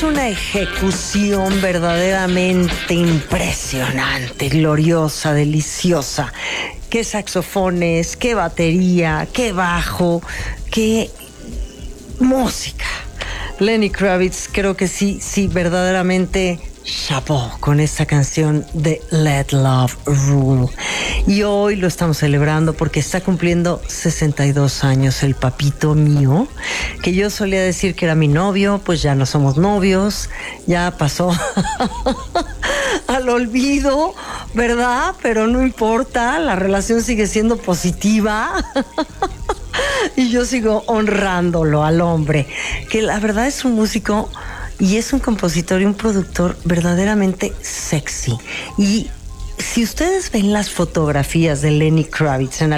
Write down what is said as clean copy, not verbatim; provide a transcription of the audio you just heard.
es una ejecución verdaderamente impresionante, gloriosa, deliciosa. Qué saxofones, qué batería, qué bajo, qué música. Lenny Kravitz, creo que sí, verdaderamente chapeau con esta canción de Let Love Rule. Y hoy lo estamos celebrando porque está cumpliendo 62 años el papito mío, que yo solía decir que era mi novio, pues ya no somos novios, ya pasó al olvido, ¿verdad? Pero no importa, la relación sigue siendo positiva. Y yo sigo honrándolo al hombre, que la verdad es un músico y es un compositor y un productor verdaderamente sexy. Y si ustedes ven las fotografías de Lenny Kravitz en